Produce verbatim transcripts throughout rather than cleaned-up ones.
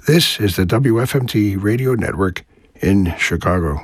This is the W F M T Radio Network in Chicago.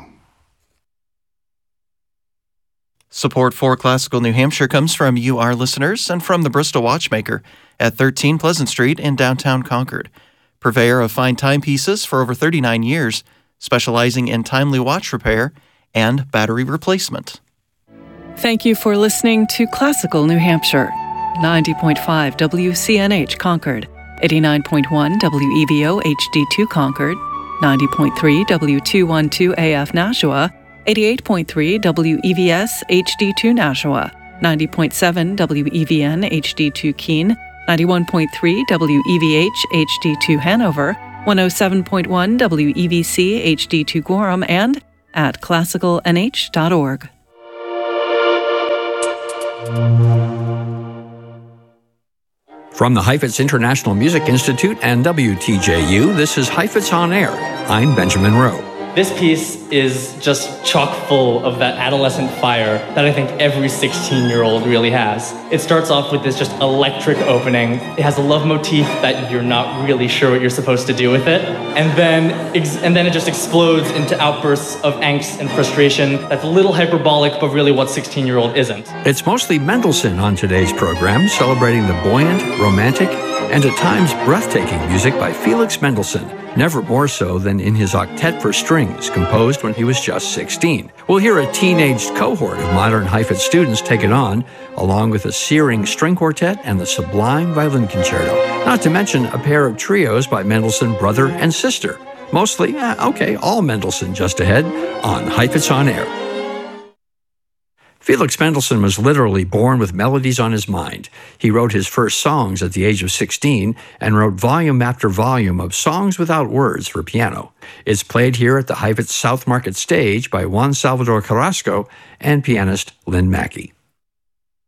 Support for Classical New Hampshire comes from you, our listeners, and from the Bristol Watchmaker at thirteen Pleasant Street in downtown Concord. Purveyor of fine timepieces for over thirty-nine years, specializing in timely watch repair and battery replacement. Thank you for listening to Classical New Hampshire. ninety point five W C N H Concord, eighty-nine point one W E V O H D two Concord, ninety point three W two twelve A F Nashua, eighty-eight point three W E V S H D two Nashua, ninety point seven W E V N H D two Keene, ninety-one point three W E V H H D two Hanover, one oh seven point one W E V C H D two Gorham, and at classical n h dot org. From the Heifetz International Music Institute and W T J U, this is Heifetz on Air. I'm Benjamin Rowe. This piece is just chock full of that adolescent fire that I think every sixteen-year-old really has. It starts off with this just electric opening. It has a love motif that you're not really sure what you're supposed to do with it. And then and then it just explodes into outbursts of angst and frustration that's a little hyperbolic, but really what sixteen-year-old isn't. It's mostly Mendelssohn on today's program, celebrating the buoyant, romantic, and at times breathtaking music by Felix Mendelssohn, never more so than in his Octet for Strings, composed when he was just sixteen. We'll hear a teenaged cohort of modern Heifetz students take it on, along with a searing string quartet and the sublime violin concerto. Not to mention a pair of trios by Mendelssohn brother and sister. Mostly, eh, okay, all Mendelssohn just ahead on Heifetz on Air. Felix Mendelssohn was literally born with melodies on his mind. He wrote his first songs at the age of sixteen and wrote volume after volume of songs without words for piano. It's played here at the Heifetz South Market stage by Juan Salvador Carrasco and pianist Lynn Mackey.